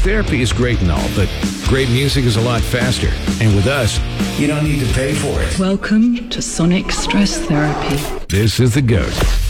therapy is great and all, but great music is a lot faster. And with us, you don't need to pay for it. Welcome to Sonic Stress Therapy. This is The GOAT.